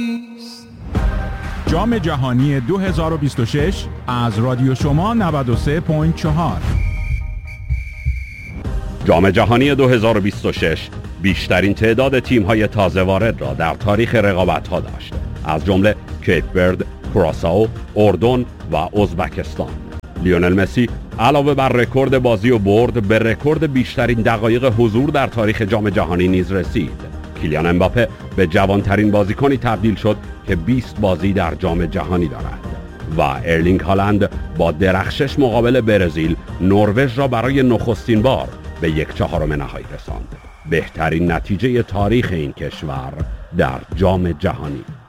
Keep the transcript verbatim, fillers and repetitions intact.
جام جهانی دو هزار و بیست و شش از رادیو شما نود و سه ممیز چهار. جام جهانی دو هزار و بیست و شش بیشترین تعداد تیم‌های تازه وارد را در تاریخ رقابت‌ها داشت، از جمله کیپ ورد، کراسائو، اردن و ازبکستان. لیونل مسی علاوه بر رکورد بازی و برد به رکورد بیشترین دقایق حضور در تاریخ جام جهانی نیز رسید. کیلیان امباپه به جوانترین بازیکنی تبدیل شد که بیست بازی در جام جهانی دارد و ارلینگ هالند با درخشش مقابل برزیل نروژ را برای نخستین بار به یک چهارم نهایی رساند. بهترین نتیجه تاریخ این کشور در جام جهانی.